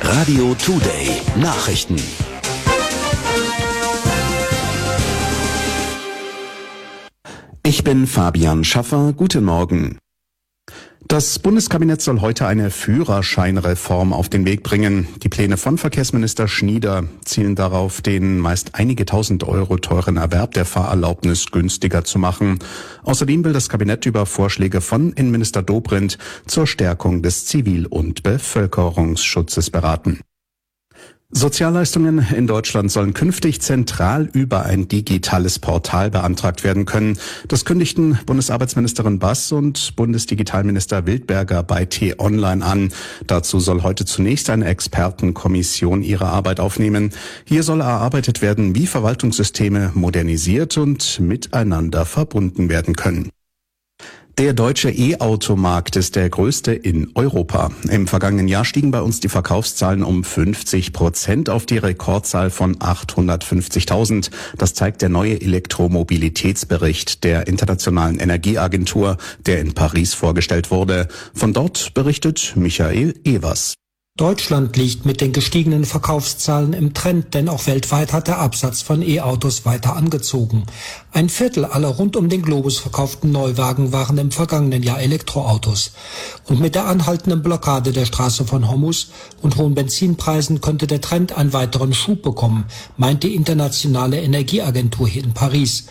Radio Today Nachrichten. Ich bin Fabian Schaffer. Guten Morgen. Das Bundeskabinett soll heute eine Führerscheinreform auf den Weg bringen. Die Pläne von Verkehrsminister Schnieder zielen darauf, den meist einige tausend Euro teuren Erwerb der Fahrerlaubnis günstiger zu machen. Außerdem will das Kabinett über Vorschläge von Innenminister Dobrindt zur Stärkung des Zivil- und Bevölkerungsschutzes beraten. Sozialleistungen in Deutschland sollen künftig zentral über ein digitales Portal beantragt werden können. Das kündigten Bundesarbeitsministerin Bass und Bundesdigitalminister Wildberger bei T-Online an. Dazu soll heute zunächst eine Expertenkommission ihre Arbeit aufnehmen. Hier soll erarbeitet werden, wie Verwaltungssysteme modernisiert und miteinander verbunden werden können. Der deutsche E-Auto-Markt ist der größte in Europa. Im vergangenen Jahr stiegen bei uns die Verkaufszahlen um 50% auf die Rekordzahl von 850.000. Das zeigt der neue Elektromobilitätsbericht der Internationalen Energieagentur, der in Paris vorgestellt wurde. Von dort berichtet Michael Evers. Deutschland liegt mit den gestiegenen Verkaufszahlen im Trend, denn auch weltweit hat der Absatz von E-Autos weiter angezogen. 1/4 aller rund um den Globus verkauften Neuwagen waren im vergangenen Jahr Elektroautos. Und mit der anhaltenden Blockade der Straße von Hormuz und hohen Benzinpreisen könnte der Trend einen weiteren Schub bekommen, meint die Internationale Energieagentur hier in Paris.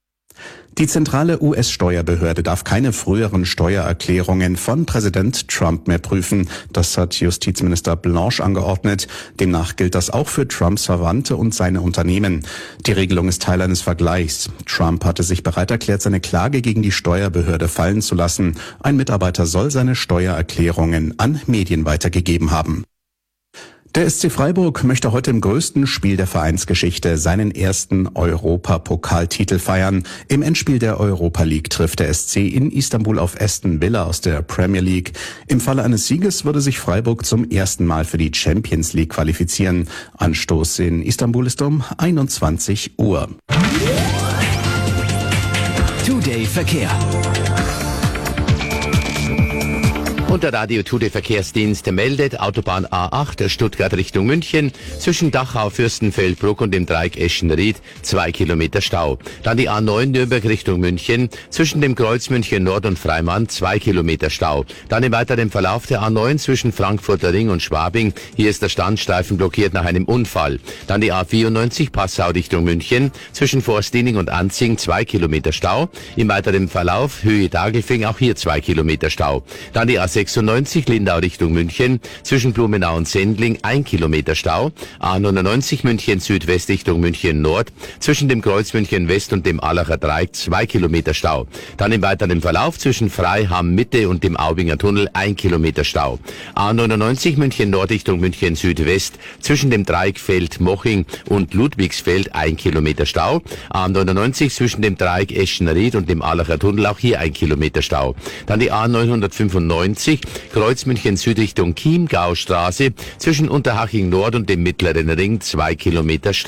Die zentrale US-Steuerbehörde darf keine früheren Steuererklärungen von Präsident Trump mehr prüfen. Das hat Justizminister Blanche angeordnet. Demnach gilt das auch für Trumps Verwandte und seine Unternehmen. Die Regelung ist Teil eines Vergleichs. Trump hatte sich bereit erklärt, seine Klage gegen die Steuerbehörde fallen zu lassen. Ein Mitarbeiter soll seine Steuererklärungen an Medien weitergegeben haben. Der SC Freiburg möchte heute im größten Spiel der Vereinsgeschichte seinen ersten Europapokaltitel feiern. Im Endspiel der Europa League trifft der SC in Istanbul auf Aston Villa aus der Premier League. Im Falle eines Sieges würde sich Freiburg zum ersten Mal für die Champions League qualifizieren. Anstoß in Istanbul ist um 21 Uhr. Today Verkehr. Und der Radio Today Verkehrsdienst meldet Autobahn A8 Stuttgart Richtung München zwischen Dachau, Fürstenfeldbruck und dem Dreieck Eschenried 2 Kilometer Stau. Dann die A9 Nürnberg Richtung München zwischen dem Kreuz München Nord und Freimann 2 Kilometer Stau. Dann im weiteren Verlauf der A9 zwischen Frankfurter Ring und Schwabing. Hier ist der Standstreifen blockiert nach einem Unfall. Dann die A94 Passau Richtung München zwischen Forstdiening und Anzing 2 Kilometer Stau. Im weiteren Verlauf Höhe Dagelfing auch hier 2 Kilometer Stau. Dann die A96 Lindau Richtung München, zwischen Blumenau und Sendling 1 Kilometer Stau. A99 München Südwest Richtung München Nord, zwischen dem Kreuz München West und dem Allacher Dreieck 2 Kilometer Stau. Dann im weiteren Verlauf zwischen Freiham Mitte und dem Aubinger Tunnel 1 Kilometer Stau. A99 München Nord Richtung München Südwest, zwischen dem Dreieckfeld Moching und Ludwigsfeld 1 Kilometer Stau. A99 zwischen dem Dreieck Eschenried und dem Allacher Tunnel auch hier 1 Kilometer Stau. Dann die A995 Kreuz München Süd Richtung Chiemgaustraße zwischen Unterhaching Nord und dem Mittleren Ring 2 Kilometer Stau.